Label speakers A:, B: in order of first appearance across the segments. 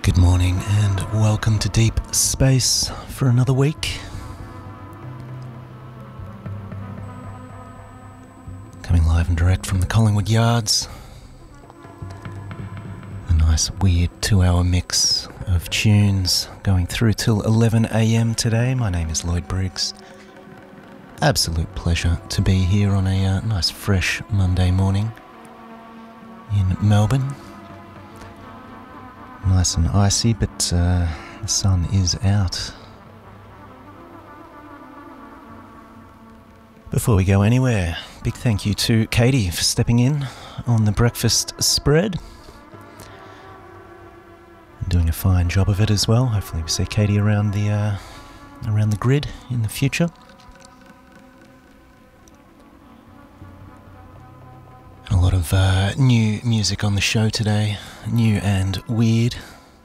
A: Good morning and welcome to Deep Space for another week. Coming live and direct from the Collingwood Yards. A nice weird 2-hour mix of tunes going through till 11 a.m. today. My name is Lloyd Briggs. Absolute pleasure to be here on a nice fresh Monday morning in Melbourne. Nice and icy, but the sun is out. Before we go anywhere, big thank you to Katie for stepping in on the breakfast spread. Doing a fine job of it as well. Hopefully we see Katie around the grid in the future. A lot of new music on the show today, new and weird.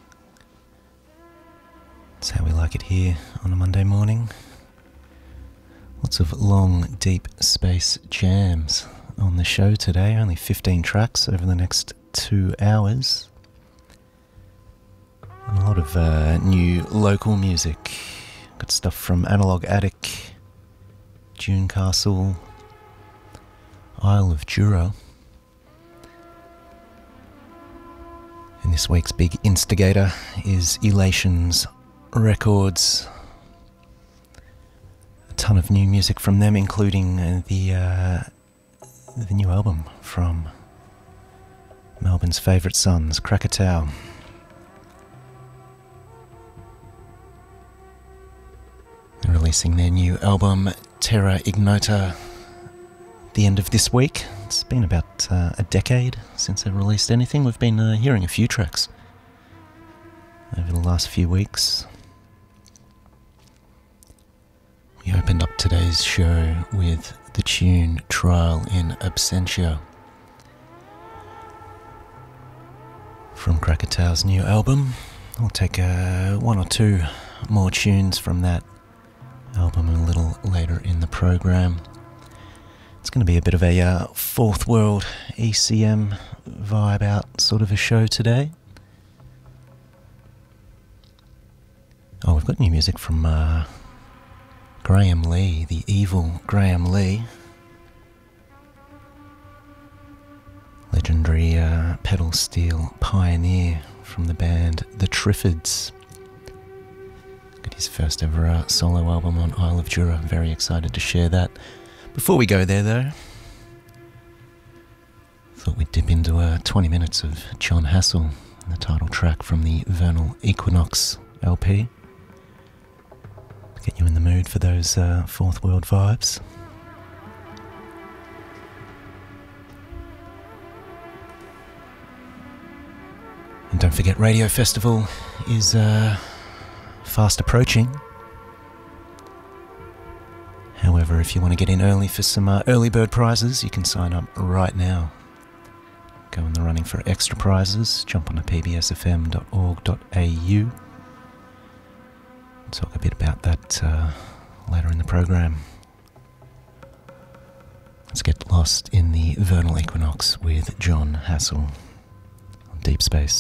A: That's how we like it here on a Monday morning. Lots of long, deep space jams on the show today, only 15 tracks over the next 2 hours. And a lot of new local music. Got stuff from Analog Attic, Dune Castle, Isle of Jura. And this week's big instigator is Elations Records. A ton of new music from them, including the new album from Melbourne's favourite sons, Krakatau. They're releasing their new album, Terra Ignota, the end of this week. It's been about a decade since they've released anything. We've been hearing a few tracks over the last few weeks. We opened up today's show with the tune Trial in Absentia from Krakatau's new album. I'll take one or two more tunes from that album a little later in the program. It's going to be a bit of a fourth world ECM vibe out sort of a show today. Oh, we've got new music from Graham Lee, the evil Graham Lee. Legendary pedal steel pioneer from the band The Triffids. Got his first ever solo album on Isle of Jura. Very excited to share that. Before we go there though, thought we'd dip into 20 minutes of John Hassell, the title track from the Vernal Equinox LP. Get you in the mood for those fourth world vibes. And don't forget, Radio Festival is fast approaching. However, if you want to get in early for some early bird prizes, you can sign up right now. Go in the running for extra prizes. Jump on to pbsfm.org.au. Talk a bit about that later in the program. Let's get lost in the vernal equinox with John Hassell on Deep Space.